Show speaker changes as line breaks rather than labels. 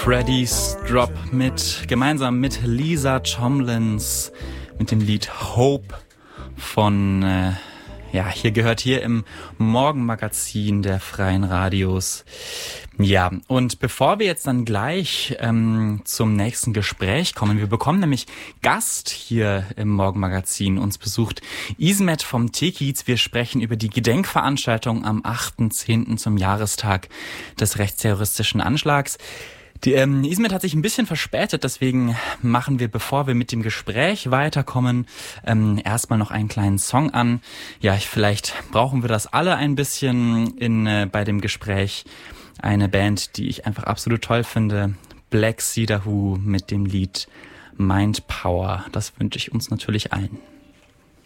Freddy's Drop gemeinsam mit Lisa Tomlins mit dem Lied Hope von, hier gehört hier im Morgenmagazin der Freien Radios. Ja, und bevor wir jetzt dann gleich zum nächsten Gespräch kommen, wir bekommen nämlich Gast hier im Morgenmagazin. Uns besucht Ismet vom Tekiz. Wir sprechen über die Gedenkveranstaltung am 8.10. zum Jahrestag des rechtsterroristischen Anschlags. Die Ismet hat sich ein bisschen verspätet, deswegen machen wir, bevor wir mit dem Gespräch weiterkommen, erstmal noch einen kleinen Song an. Ja, vielleicht brauchen wir das alle ein bisschen bei dem Gespräch. Eine Band, die ich einfach absolut toll finde, Black Cedar Who mit dem Lied Mind Power. Das wünsche ich uns natürlich allen.